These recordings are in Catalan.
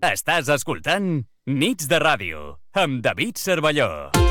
Estàs escoltant Nits de Ràdio, amb David Cervelló.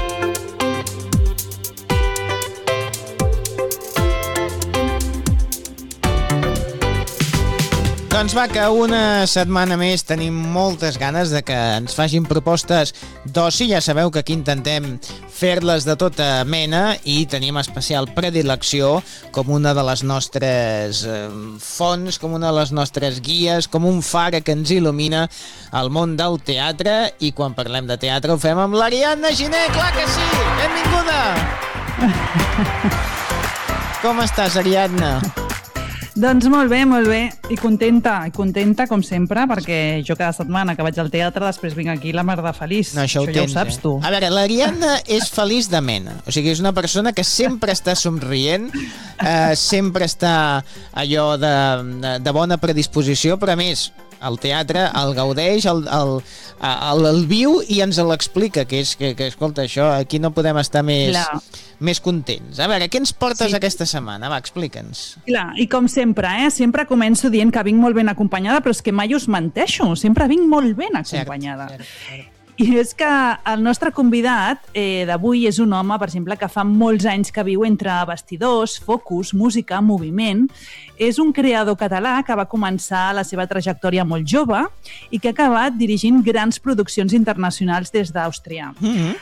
Doncs va, que una setmana més tenim moltes ganes de que ens facin propostes d'oci. Ja sabeu que aquí intentem fer-les de tota mena i tenim especial predilecció com una de les nostres fonts, com una de les nostres guies, com un far que ens il·lumina el món del teatre. I quan parlem de teatre ho fem amb l'Ariadna Giner, clar que sí! Benvinguda! Com estàs, Ariadna? Doncs molt bé, i contenta com sempre, perquè jo cada setmana que vaig al teatre després vinc aquí la mar de feliç. No, això ja ho saps, tu. A veure, l'Ariadna és feliç de mena, o sigui, és una persona que sempre està somrient, sempre està allò de bona predisposició, però a més, el teatre el gaudeix, el viu i ens l'explica, que escolta, això, aquí no podem estar més contents. A veure, què ens portes aquesta setmana? Va, explica'ns. Clar, i com sempre, sempre començo dient que vinc molt ben acompanyada, però és que mai us menteixo, sempre vinc molt ben acompanyada. Cert. I és que el nostre convidat d'avui és un home, per exemple, que fa molts anys que viu entre vestidors, focus, música, moviment. És un creador català que va començar la seva trajectòria molt jove i que ha acabat dirigint grans produccions internacionals des d'Àustria. Mm-hmm.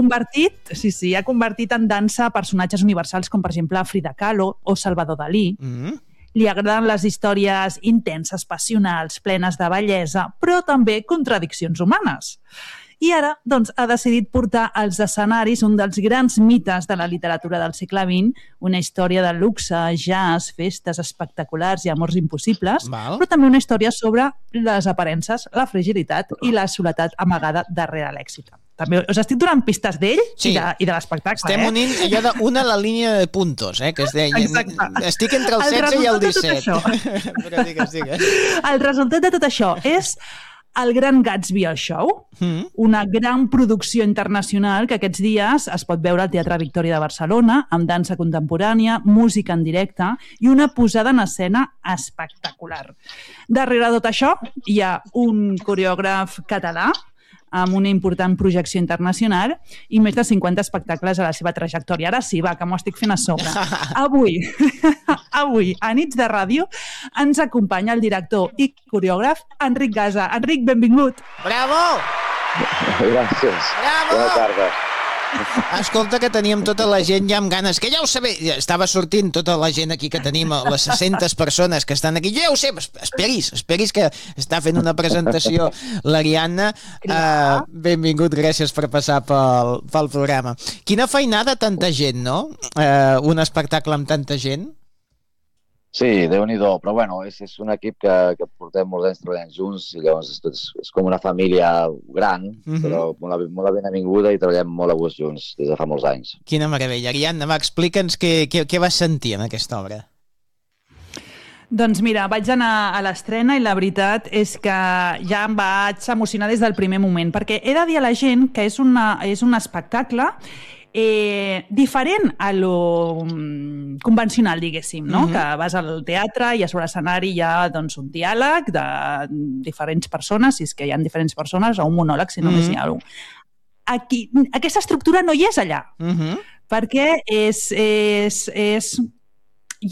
Ha convertit en dansa personatges universals com, per exemple, Frida Kahlo o Salvador Dalí. Mm-hmm. Li agraden les històries intenses, passionals, plenes de bellesa, però també contradiccions humanes. I ara, doncs, ha decidit portar als escenaris un dels grans mites de la literatura del segle XX, una història de luxe, jazz, festes espectaculars i amors impossibles, però també una història sobre les aparences, la fragilitat i la soledat amagada darrere l'èxit. També us estic donant pistes d'ell i de l'espectacle. Estem unint allò d'una a la línia de puntos, que es deia. Estic entre el 16 i el 17. Però digues. El resultat de tot això és el Gran Gatsby al Show, una gran producció internacional que aquests dies es pot veure al Teatre Victòria de Barcelona, amb dansa contemporània, música en directe i una posada en escena espectacular. Darrere tot això hi ha un coreògraf català amb una important projecció internacional i més de 50 espectacles a la seva trajectòria. Ara sí, va, que m'ho estic fent a sobre. Avui, a Nits de Ràdio, ens acompanya el director i coreògraf Enric Gasa. Enric, benvingut. Bravo! Gràcies. Bravo! Bona tarda. Escolta, que teníem tota la gent ja amb ganes, que ja ho sabé, estava sortint tota la gent aquí que tenim, les 600 persones que estan aquí, ja ho sé, esperis que està fent una presentació l'Ariadna. Benvingut, gràcies per passar pel programa. Quina feinada, tanta gent, no? Un espectacle amb tanta gent. Sí, Déu-n'hi-do, però bueno, és un equip que portem molts anys treballant junts i llavors és com una família gran, però molt benvinguda i treballem molt a gust junts des de fa molts anys. Quina meravella. Ariadna, va, explica'ns què vas sentir en aquesta obra. Doncs mira, vaig anar a l'estrena i la veritat és que ja em vaig emocionar des del primer moment, perquè he de dir a la gent que és un espectacle diferent a lo convencional, diguéssim, no? Que vas al teatre i a sobre l'escenari hi ha doncs, un diàleg de diferents persones, si és que hi ha diferents persones, o un monòleg, si només hi ha un. Aquí, aquesta estructura no hi és allà, perquè és